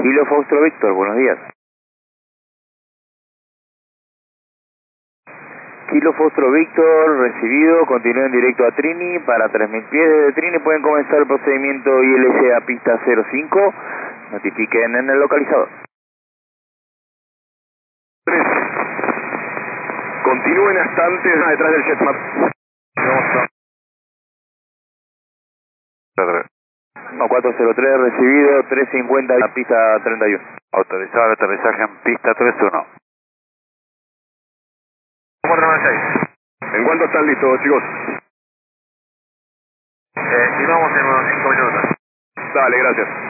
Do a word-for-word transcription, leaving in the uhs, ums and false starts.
Kilo Foxtrot Víctor, buenos días. Kilo Foxtrot Víctor, recibido, continúen directo a Trini. Para tres mil pies desde Trini pueden comenzar el procedimiento I L S a pista cero cinco. Notifiquen en el localizador. tres. Continúen hasta antes, ah, detrás del jetmap. No, cuatro cero tres, recibido, tres cincuenta a pista treinta y uno. Autorizado el aterrizaje en pista treinta y uno. cuatro nueve seis. ¿En cuánto están listos, chicos? Eh, y vamos en unos cinco minutos. Dale, gracias.